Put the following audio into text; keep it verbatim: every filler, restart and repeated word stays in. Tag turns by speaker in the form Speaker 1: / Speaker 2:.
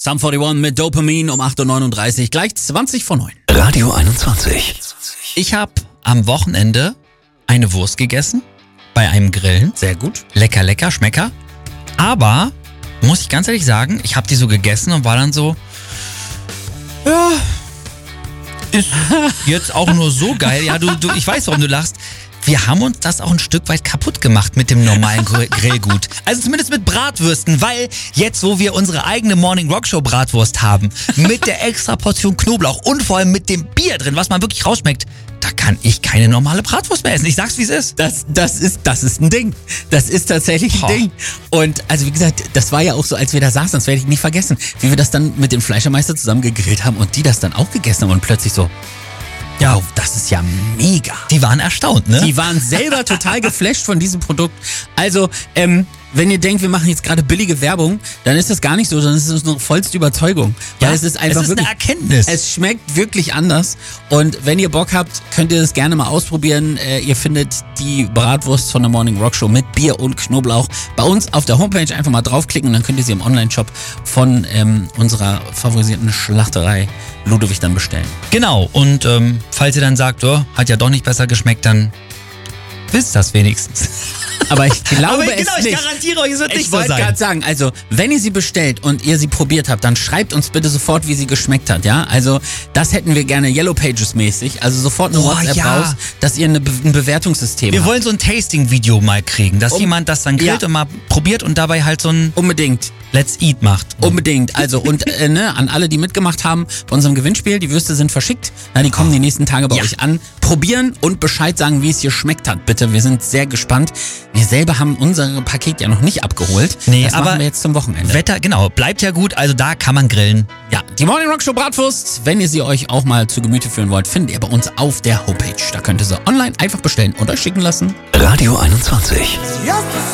Speaker 1: Sum einundvierzig mit Dopamin um acht Uhr neununddreißig, gleich zwanzig vor neun.
Speaker 2: Radio einundzwanzig.
Speaker 3: Ich habe am Wochenende eine Wurst gegessen bei einem Grillen.
Speaker 1: Sehr gut.
Speaker 3: Lecker, lecker, Schmecker. Aber, muss ich ganz ehrlich sagen, ich habe die so gegessen und war dann so, ja, ist jetzt auch nur so geil. Ja, du, du, ich weiß, warum du lachst. Wir haben uns das auch ein Stück weit kaputt gemacht mit dem normalen Grillgut. Also zumindest mit Bratwürsten, weil jetzt, wo wir unsere eigene Morning Rock Show Bratwurst haben, mit der extra Portion Knoblauch und vor allem mit dem Bier drin, was man wirklich rausschmeckt, da kann ich keine normale Bratwurst mehr essen. Ich sag's, wie es ist.
Speaker 1: Das, das ist, das ist ein Ding. Das ist tatsächlich ein
Speaker 3: Boah.
Speaker 1: Ding. Und also wie gesagt, das war ja auch so, als wir da saßen, das werde ich nicht vergessen, wie wir das dann mit dem Fleischermeister zusammen gegrillt haben und die das dann auch gegessen haben und plötzlich so, ja, wow, das ist ja mega.
Speaker 3: Die waren erstaunt, ne?
Speaker 1: Die waren selber total geflasht von diesem Produkt. Also, ähm, wenn ihr denkt, wir machen jetzt gerade billige Werbung, dann ist das gar nicht so, sondern es ist eine vollste Überzeugung. Weil
Speaker 3: Ja,
Speaker 1: es ist einfach
Speaker 3: es ist
Speaker 1: wirklich,
Speaker 3: eine Erkenntnis.
Speaker 1: Es schmeckt wirklich anders. Und wenn ihr Bock habt, könnt ihr das gerne mal ausprobieren. Äh, ihr findet die Bratwurst von der Morning Rock Show mit Bier und Knoblauch bei uns auf der Homepage. Einfach mal draufklicken und dann könnt ihr sie im Online-Shop von ähm, unserer favorisierten Schlachterei Ludwig dann bestellen.
Speaker 3: Genau, und ähm, falls ihr dann sagt, oh, hat ja doch nicht besser geschmeckt, dann wisst das wenigstens.
Speaker 1: Aber ich glaube
Speaker 3: Aber
Speaker 1: es
Speaker 3: genau, ich
Speaker 1: nicht.
Speaker 3: garantiere euch, es wird
Speaker 1: Ich
Speaker 3: nicht so
Speaker 1: wollte
Speaker 3: sein.
Speaker 1: gerade sagen, also wenn ihr sie bestellt und ihr sie probiert habt, dann schreibt uns bitte sofort, wie sie geschmeckt hat, ja? Also das hätten wir gerne Yellow Pages mäßig, also sofort eine
Speaker 3: Oh,
Speaker 1: WhatsApp
Speaker 3: ja.
Speaker 1: raus, dass ihr eine Be ein Bewertungssystem
Speaker 3: Wir
Speaker 1: habt.
Speaker 3: wollen so ein Tasting-Video mal kriegen, dass
Speaker 1: Um-
Speaker 3: jemand das dann grillt
Speaker 1: Ja.
Speaker 3: und mal probiert und dabei halt so ein
Speaker 1: Unbedingt.
Speaker 3: Let's Eat macht.
Speaker 1: Unbedingt. Also und äh, ne, an alle, die mitgemacht haben bei unserem Gewinnspiel, die Würste sind verschickt. Na, die kommen die nächsten Tage bei
Speaker 3: Ja.
Speaker 1: euch an. Probieren und Bescheid sagen, wie es hier schmeckt hat. Bitte, wir sind sehr gespannt. Wir selber haben unser Paket ja noch nicht abgeholt.
Speaker 3: Nee,
Speaker 1: das
Speaker 3: aber
Speaker 1: machen wir jetzt zum Wochenende.
Speaker 3: Wetter, genau, bleibt ja gut, also da kann man grillen.
Speaker 1: Ja, die Morning Rock Show Bratwurst, wenn ihr sie euch auch mal zu Gemüte führen wollt, findet ihr bei uns auf der Homepage. Da könnt ihr sie online einfach bestellen und euch schicken lassen.
Speaker 2: Radio einundzwanzig.
Speaker 4: Justice